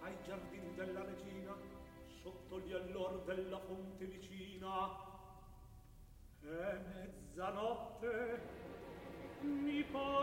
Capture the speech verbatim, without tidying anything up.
ai giardini della regina, sotto gli allor della fonte vicina. È mezzanotte, mi pare